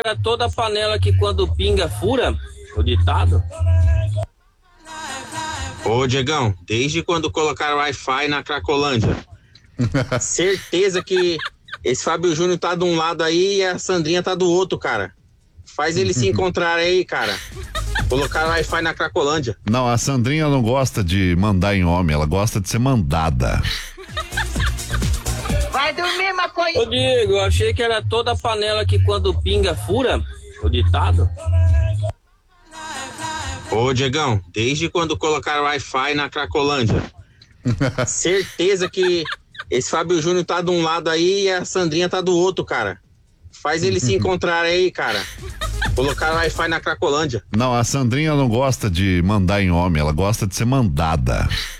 Era toda panela que quando pinga fura, o ditado. Ô, Diegão, desde quando colocaram Wi-Fi na Cracolândia? Certeza que esse Fábio Júnior tá de um lado aí e a Sandrinha tá do outro, cara. Faz eles se encontrarem aí, cara. Colocaram Wi-Fi na Cracolândia. Não, a Sandrinha não gosta de mandar em homem, ela gosta de ser mandada. Vai dormir, maconha. Ô Diego, eu achei que era toda panela que quando pinga fura, o ditado. Ô, Diegão, desde quando colocaram Wi-Fi na Cracolândia? Certeza que esse Fábio Júnior tá de um lado aí e a Sandrinha tá do outro, cara. Faz eles se encontrarem aí, cara. Colocaram Wi-Fi na Cracolândia. Não, a Sandrinha não gosta de mandar em homem, ela gosta de ser mandada.